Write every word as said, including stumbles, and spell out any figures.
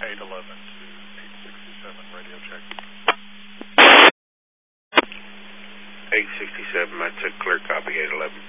eight eleven to eight sixty-seven, radio check. eight sixty-seven, I took clear copy, eight eleven.